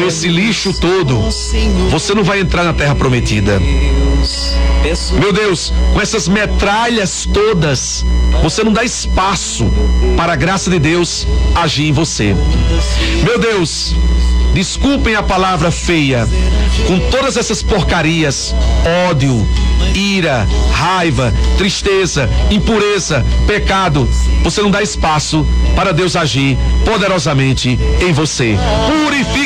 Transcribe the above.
esse lixo todo, você não vai entrar na terra prometida. Meu Deus, com essas metralhas todas, você não dá espaço para a graça de Deus agir em você. Meu Deus, desculpem a palavra feia, com todas essas porcarias, ódio, ira, raiva, tristeza, impureza, pecado, você não dá espaço para Deus agir poderosamente em você. Purifique